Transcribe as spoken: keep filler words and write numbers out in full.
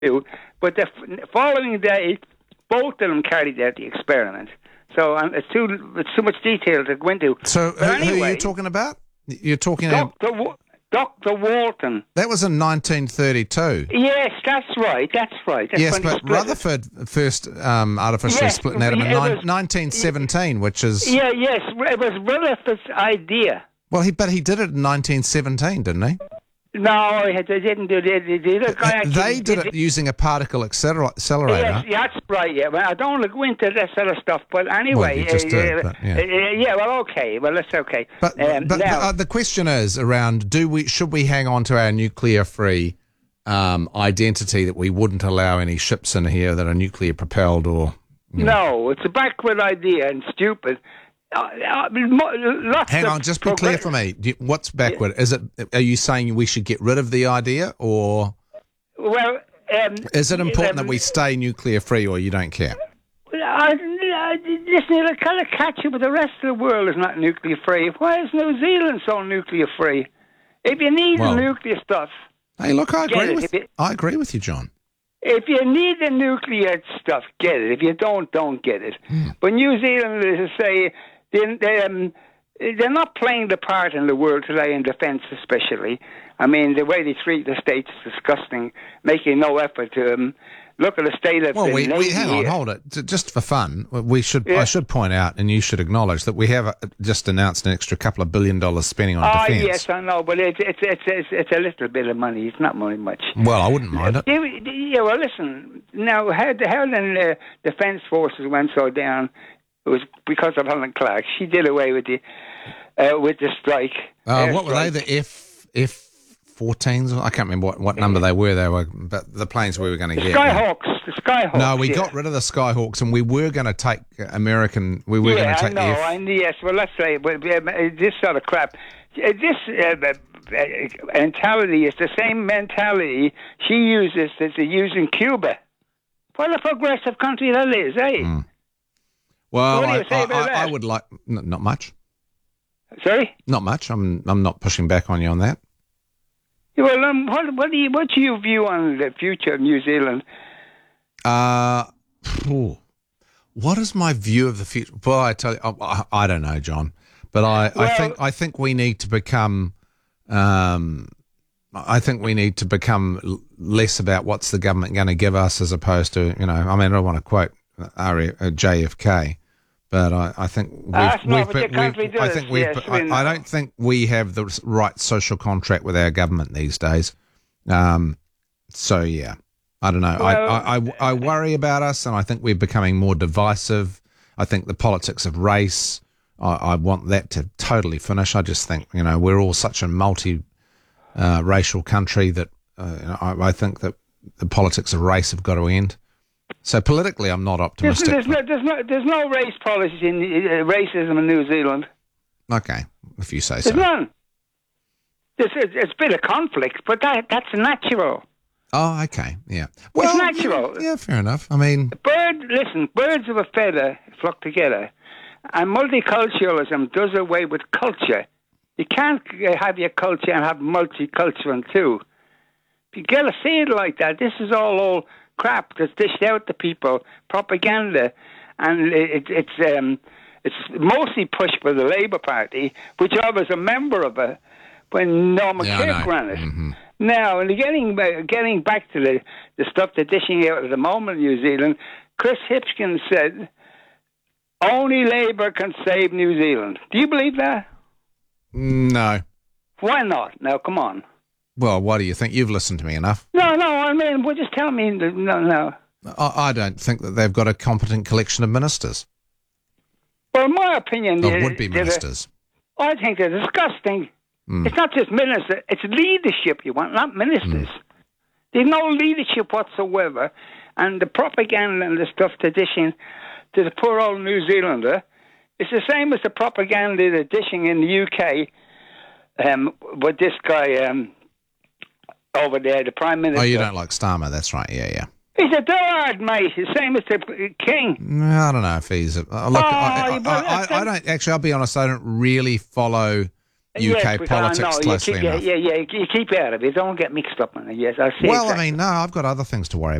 But the f- following day, both of them carried out the experiment. So um, it's too it's too much detail to go into. So who, anyway, who are you talking about? You're talking Doctor about... W- Doctor Walton. That was in nineteen thirty-two. Yes, that's right. That's right. That's yes, when but Rutherford first um, artificially yes, split an atom in it ni- was, nineteen seventeen, which is... Yeah, yes, it was Rutherford's idea. Well, he but he did it in nineteen seventeen, didn't he? No, they didn't do it. The, the other guy they did did it using a particle accelerator. Yes, that's right. Yeah, well, I don't want to go into that sort of stuff, but anyway, well, you just uh, did, uh, but, yeah. Uh, yeah. Well, okay. Well, that's okay. But, um, but now, uh, the question is around: Do we should we hang on to our nuclear-free um, identity that we wouldn't allow any ships in here that are nuclear propelled, or you know. No, it's a backward idea and stupid. Uh, uh, lots Hang of on, just be clear for me. Do you, what's backward? Is it? Are you saying we should get rid of the idea, or well, um, is it important um, that we stay nuclear free, or you don't care? I, I, listen, I kind of catch you, but the rest of the world is not nuclear free. Why is New Zealand so nuclear free? If you need well, the nuclear stuff, hey, look, I agree with it. I agree with you, John. If you need the nuclear stuff, get it. If you don't, don't get it. Mm. But New Zealand, as I say, they, they, um, they're not playing the part in the world today in defence, especially. I mean, the way they treat the states is disgusting, making no effort to um, look at the state of well, the we, Navy we hang on, here. hold it. Just for fun, we should. Yeah. I should point out, and you should acknowledge that we have uh, just announced an extra couple of billion dollars spending on Oh, defence. yes, I know, but it's it's it's it's, it's a little bit of money. It's not money much. Well, I wouldn't mind it. Yeah, yeah, well, listen. Now, how the how then the defence forces went so down? It was because of Helen Clark. She did away with the uh, with the strike. Uh, Air what were they? strike. The F F fourteens? I can't remember what, what number they were. They were, but the planes we were going to The get. Skyhawks. The Skyhawks. No, we yeah. got rid of the Skyhawks, and we were going to take American. We were yeah, going to take I know. the F. I, yes, well, let's say but, uh, this sort of crap. Uh, This uh, uh, mentality is the same mentality she uses as they use in Cuba. What a progressive country that is, eh? Mm. Well, What do I, you say I, about I, that? I would like n- not much, Sorry. not much. I'm I'm not pushing back on you on that. Yeah, well, um, what what do you what's your view on the future of New Zealand? Uh, phew. What is my view of the future? Well, I tell you, I, I don't know, John, but I, I Well- think I think we need to become. Um, I think we need to become l- less about what's the government going to give us, as opposed to, you know. I mean, I don't want to quote R F, uh, J F K, but I, I think we've, That's not what we've, the country we've I does, think we've. yes, I, we I know. don't think we have the right social contract with our government these days. Um, so yeah, I don't know. Well- I, I, I, I worry about us, and I think we're becoming more divisive. I think the politics of race, I, I want that to totally finish. I just think, you know, we're all such a multi uh, racial country that uh, you know, I, I think that the politics of race have got to end. So politically, I'm not There's, optimistic. there's no there's no there's no race policy in uh, racism in New Zealand. Okay, if you say There's so. none. There's it's, it's a bit of conflict, but that that's natural. Oh, okay, yeah. Well, natural. Yeah, fair enough. I mean, Bird, listen, birds of a feather flock together, and multiculturalism does away with culture. You can't uh, have your culture and have multicultural too. You got to see it like that. This is all old crap that's dished out to people, propaganda, and it, it's um, it's mostly pushed by the Labour Party, which I was a member of it when Norma Yeah, I know. Kirk ran it. Mhm. Now, and getting back, getting back to the, the stuff they're dishing out at the moment in New Zealand, Chris Hipkins said, only Labour can save New Zealand. Do you believe that? no. Why not? Now, come on. Well, what do you think? You've listened to me enough. No, no, I mean, well, just tell me. No, no. I, I don't think that they've got a competent collection of ministers, Well, in my opinion, of they- would-be they're- ministers. I think they're disgusting. Mm. It's not just ministers, it's leadership you want, not ministers. Mm. There's no leadership whatsoever, and the propaganda and the stuff they're dishing to the poor old New Zealander, it's the same as the propaganda they're dishing in the U K um, with this guy um, over there, the Prime Minister. Oh, you don't like Starmer, that's right, yeah, yeah. He's a dullard, mate, the same as the King. No, I don't know if he's... A, uh, look, Oh, I, I, but I, I, that's- I don't... Actually, I'll be honest, I don't really follow U K yes, because politics I know, closely you keep, enough. Yeah, yeah, you keep out of it. Don't get mixed up in it. Yes, I see. Well, exactly. I mean, no, I've got other things to worry